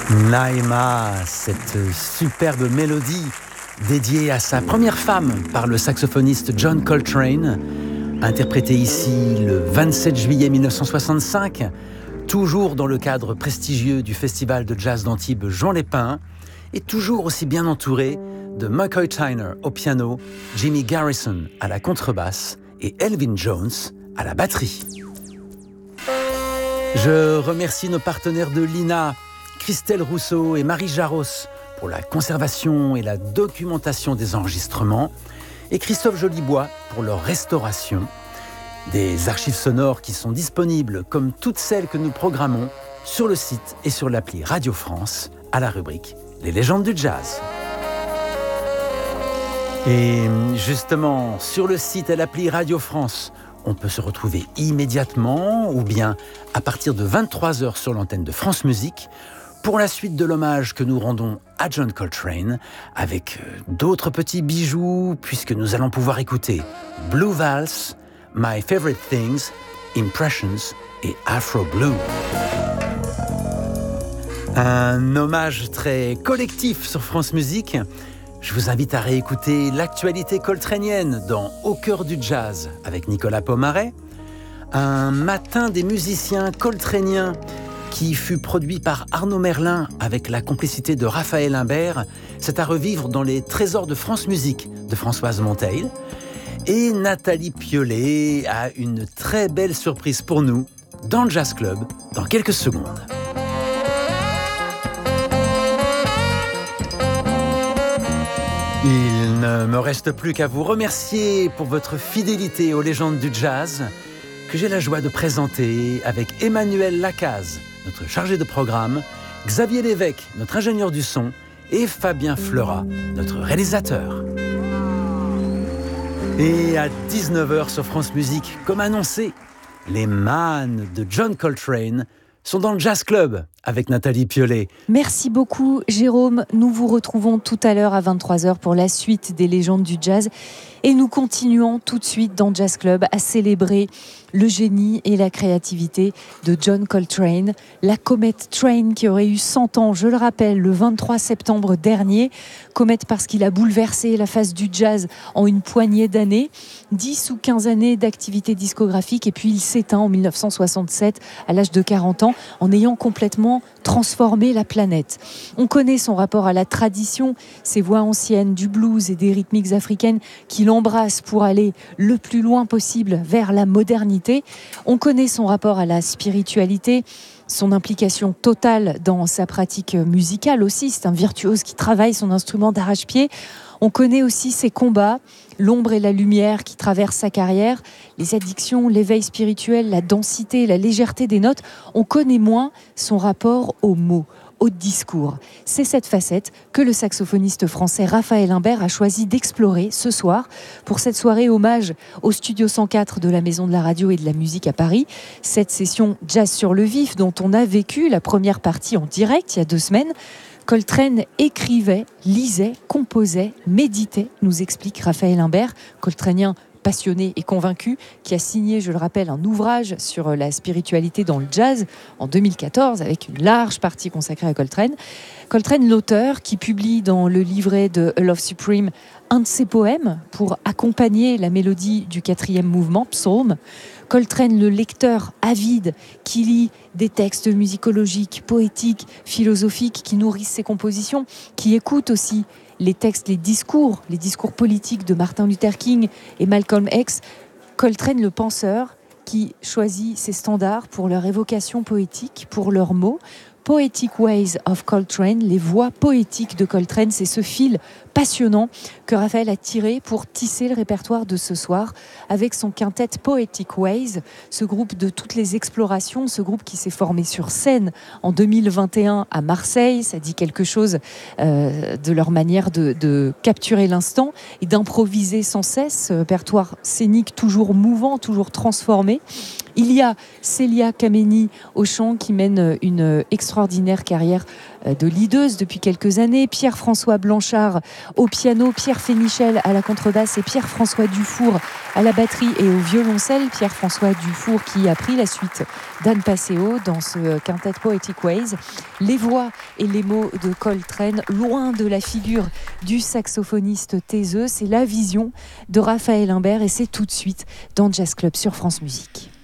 Naïma, cette superbe mélodie dédiée à sa première femme par le saxophoniste John Coltrane, interprétée ici le 27 juillet 1965, toujours dans le cadre prestigieux du festival de jazz d'Antibes Jean Lépin, et toujours aussi bien entouré de McCoy Tyner au piano, Jimmy Garrison à la contrebasse et Elvin Jones à la batterie. Je remercie nos partenaires de l'INA, Christelle Rousseau et Marie Jaros pour la conservation et la documentation des enregistrements et Christophe Jolibois pour leur restauration. Des archives sonores qui sont disponibles, comme toutes celles que nous programmons, sur le site et sur l'appli Radio France à la rubrique « Les légendes du jazz ». Et justement, sur le site et l'appli Radio France, on peut se retrouver immédiatement ou bien à partir de 23h sur l'antenne de France Musique pour la suite de l'hommage que nous rendons à John Coltrane avec d'autres petits bijoux puisque nous allons pouvoir écouter Blue Vals, My Favorite Things, Impressions et Afro Blue. Un hommage très collectif sur France Musique. Je vous invite à réécouter l'actualité coltranienne dans Au cœur du jazz avec Nicolas Pomaret. Un matin des musiciens coltraniens qui fut produit par Arnaud Merlin avec la complicité de Raphaël Imbert. C'est à revivre dans les Trésors de France Musique de Françoise Monteil. Et Nathalie Piolet a une très belle surprise pour nous dans le Jazz Club dans quelques secondes. Il ne me reste plus qu'à vous remercier pour votre fidélité aux légendes du jazz que j'ai la joie de présenter avec Emmanuel Lacaze, notre chargé de programme, Xavier Lévesque, notre ingénieur du son, et Fabien Fleurat, notre réalisateur. Et à 19h sur France Musique, comme annoncé, les mannes de John Coltrane sont dans le Jazz Club avec Nathalie Piolet. Merci beaucoup Jérôme. Nous vous retrouvons tout à l'heure à 23h pour la suite des légendes du jazz. Et nous continuons tout de suite dans Jazz Club à célébrer le génie et la créativité de John Coltrane. La comète Train qui aurait eu 100 ans, je le rappelle, le 23 septembre dernier. Comète parce qu'il a bouleversé la face du jazz en une poignée d'années. 10 ou 15 années d'activité discographique et puis il s'éteint en 1967 à l'âge de 40 ans en ayant complètement transformé la planète. On connaît son rapport à la tradition, ses voix anciennes, du blues et des rythmiques africaines qu'il embrasse pour aller le plus loin possible vers la modernité. On connaît son rapport à la spiritualité, son implication totale dans sa pratique musicale aussi. C'est un virtuose qui travaille son instrument d'arrache-pied. On connaît aussi ses combats, l'ombre et la lumière qui traversent sa carrière, les addictions, l'éveil spirituel, la densité, la légèreté des notes. On connaît moins son rapport aux mots, au discours. C'est cette facette que le saxophoniste français Raphaël Imbert a choisi d'explorer ce soir pour cette soirée hommage au Studio 104 de la Maison de la Radio et de la Musique à Paris. Cette session Jazz sur le vif dont on a vécu la première partie en direct il y a 2 semaines. Coltrane écrivait, lisait, composait, méditait, nous explique Raphaël Imbert, coltranien passionné et convaincu, qui a signé, je le rappelle, un ouvrage sur la spiritualité dans le jazz en 2014, avec une large partie consacrée à Coltrane. Coltrane, l'auteur, qui publie dans le livret de A Love Supreme un de ses poèmes pour accompagner la mélodie du 4e mouvement, Psaume. Coltrane, le lecteur avide qui lit des textes musicologiques, poétiques, philosophiques qui nourrissent ses compositions, qui écoute aussi les textes, les discours politiques de Martin Luther King et Malcolm X. Coltrane, le penseur qui choisit ses standards pour leur évocation poétique, pour leurs mots. Poetic Ways of Coltrane, les voix poétiques de Coltrane, c'est ce fil passionnant que Raphaël a tiré pour tisser le répertoire de ce soir avec son quintet Poetic Ways, ce groupe de toutes les explorations, ce groupe qui s'est formé sur scène en 2021 à Marseille. Ça dit quelque chose de leur manière de capturer l'instant et d'improviser sans cesse, ce répertoire scénique toujours mouvant, toujours transformé. Il y a Célia Kameni au chant qui mène une extraordinaire carrière de leaduse depuis quelques années. Pierre-François Blanchard au piano, Pierre Fénichel à la contrebasse et Pierre-François Dufour à la batterie et au violoncelle. Pierre-François Dufour qui a pris la suite d'Anne Passeo dans ce quintet Poetic Ways. Les voix et les mots de Coltrane, loin de la figure du saxophoniste taiseux, c'est la vision de Raphaël Imbert et c'est tout de suite dans Jazz Club sur France Musique.